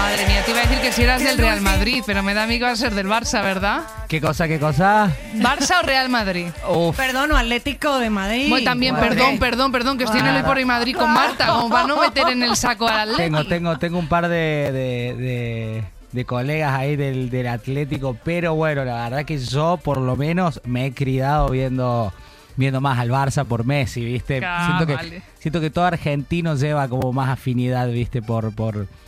Madre mía, te iba a decir que si eras del Real Madrid, pero me da a mí que vas a ser del Barça, ¿verdad? ¿Qué cosa, qué cosa? ¿Barça o Real Madrid? Uf. Perdón, o Atlético de Madrid. Bueno, también, perdón, que estoy en el por y Madrid con Marta, como para no meter en el saco al Atlético. Tengo un par de colegas ahí del Atlético, pero bueno, la verdad que yo por lo menos me he criado viendo más al Barça por Messi, ¿viste? Vale. Siento que todo argentino lleva como más afinidad, ¿viste? Por